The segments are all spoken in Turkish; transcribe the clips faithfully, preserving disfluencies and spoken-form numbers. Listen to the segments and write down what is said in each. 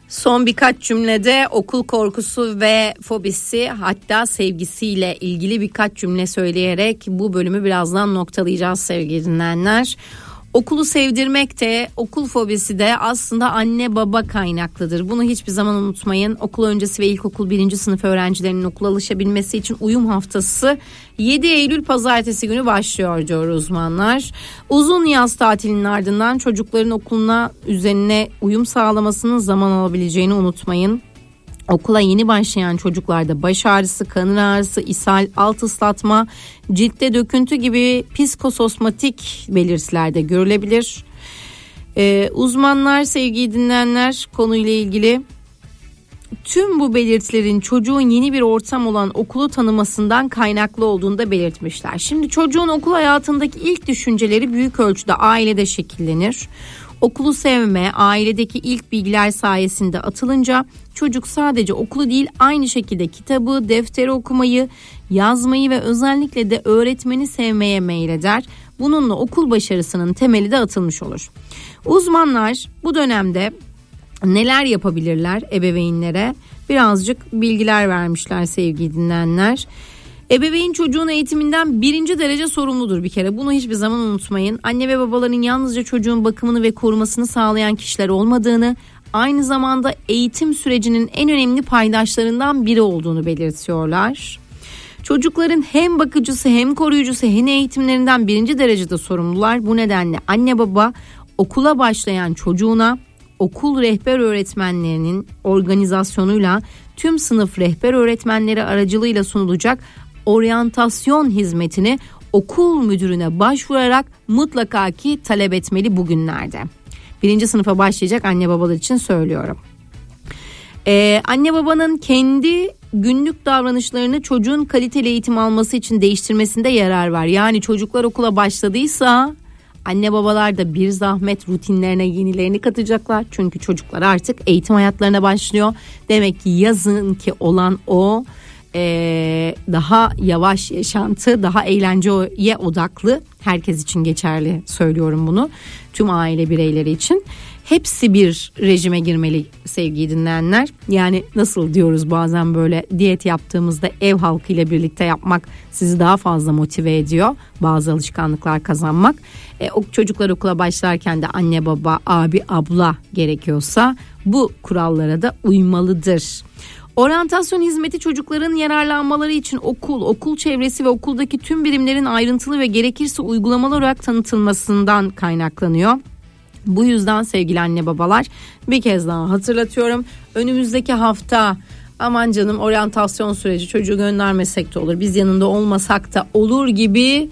Son birkaç cümlede okul korkusu ve fobisi, hatta sevgisiyle ilgili birkaç cümle söyleyerek bu bölümü birazdan noktalayacağız sevgili dinleyenler. Okulu sevdirmek de, okul fobisi de aslında anne baba kaynaklıdır. Bunu hiçbir zaman unutmayın. Okul öncesi ve ilkokul birinci sınıf öğrencilerinin okula alışabilmesi için uyum haftası yedi Eylül pazartesi günü başlıyor diyor uzmanlar. Uzun yaz tatilinin ardından çocukların okuluna üzerine uyum sağlamasının zaman alabileceğini unutmayın. Okula yeni başlayan çocuklarda baş ağrısı, karın ağrısı, ishal, alt ıslatma, ciltte döküntü gibi psikososmatik belirtiler de görülebilir. Ee, uzmanlar, sevgili dinleyenler, konuyla ilgili tüm bu belirtilerin çocuğun yeni bir ortam olan okulu tanımasından kaynaklı olduğunu da belirtmişler. Şimdi çocuğun okul hayatındaki ilk düşünceleri büyük ölçüde ailede şekillenir. Okulu sevme, ailedeki ilk bilgiler sayesinde atılınca çocuk sadece okulu değil, aynı şekilde kitabı, defteri okumayı, yazmayı ve özellikle de öğretmeni sevmeye meyleder. Bununla okul başarısının temeli de atılmış olur. Uzmanlar bu dönemde neler yapabilirler ebeveynlere birazcık bilgiler vermişler sevgili dinleyenler. Ebeveyn çocuğun eğitiminden birinci derece sorumludur bir kere. Bunu hiçbir zaman unutmayın. Anne ve babaların yalnızca çocuğun bakımını ve korumasını sağlayan kişiler olmadığını, aynı zamanda eğitim sürecinin en önemli paydaşlarından biri olduğunu belirtiyorlar. Çocukların hem bakıcısı hem koruyucusu hem eğitimlerinden birinci derecede sorumlular. Bu nedenle anne baba okula başlayan çocuğuna okul rehber öğretmenlerinin organizasyonuyla tüm sınıf rehber öğretmenleri aracılığıyla sunulacak oryantasyon hizmetini okul müdürüne başvurarak mutlaka ki talep etmeli bugünlerde. Birinci sınıfa başlayacak anne babalar için söylüyorum. Ee, anne babanın kendi günlük davranışlarını çocuğun kaliteli eğitim alması için değiştirmesinde yarar var. Yani çocuklar okula başladıysa anne babalar da bir zahmet rutinlerine yenilerini katacaklar. Çünkü çocuklar artık eğitim hayatlarına başlıyor. Demek ki yazın ki olan o e, daha yavaş yaşantı, daha eğlenceye odaklı, herkes için geçerli söylüyorum bunu. Tüm aile bireyleri için. Hepsi bir rejime girmeli sevgili dinleyenler. Yani nasıl diyoruz bazen, böyle diyet yaptığımızda ev halkıyla birlikte yapmak sizi daha fazla motive ediyor. Bazı alışkanlıklar kazanmak. E, o çocuklar okula başlarken de anne baba, abi, abla gerekiyorsa bu kurallara da uymalıdır. Oryantasyon hizmeti çocukların yararlanmaları için okul, okul çevresi ve okuldaki tüm birimlerin ayrıntılı ve gerekirse uygulamalı olarak tanıtılmasından kaynaklanıyor. Bu yüzden sevgili anne babalar, bir kez daha hatırlatıyorum. Önümüzdeki hafta aman canım oryantasyon süreci, çocuğu göndermesek de olur, biz yanında olmasak da olur gibi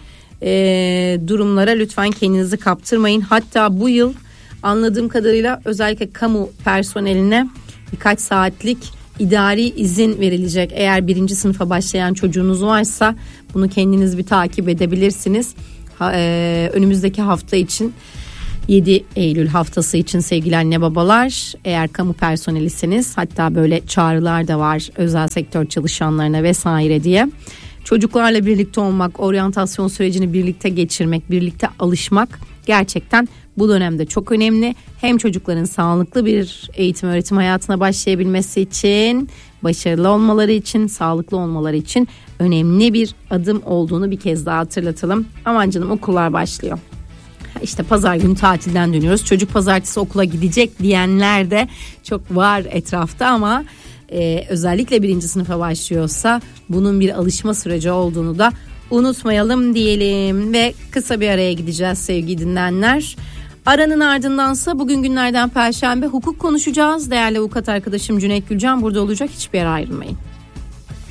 e, durumlara lütfen kendinizi kaptırmayın. Hatta bu yıl anladığım kadarıyla özellikle kamu personeline birkaç saatlik idari izin verilecek. Eğer birinci sınıfa başlayan çocuğunuz varsa bunu kendiniz bir takip edebilirsiniz. Ha, e, önümüzdeki hafta için, yedi Eylül haftası için sevgili anne babalar, eğer kamu personelisiniz, hatta böyle çağrılar da var özel sektör çalışanlarına vesaire diye. Çocuklarla birlikte olmak, oryantasyon sürecini birlikte geçirmek, birlikte alışmak gerçekten bu dönemde çok önemli. Hem çocukların sağlıklı bir eğitim öğretim hayatına başlayabilmesi için, başarılı olmaları için, sağlıklı olmaları için önemli bir adım olduğunu bir kez daha hatırlatalım. Aman canım okullar başlıyor. İşte pazar günü tatilden dönüyoruz. Çocuk pazartesi okula gidecek diyenler de çok var etrafta ama e, özellikle birinci sınıfa başlıyorsa bunun bir alışma süreci olduğunu da unutmayalım diyelim ve kısa bir araya gideceğiz sevgili dinleyenler. Aranın ardındansa bugün günlerden Perşembe hukuk konuşacağız. Değerli avukat arkadaşım Cüneyt Gülcan burada olacak, hiçbir yere ayrılmayın.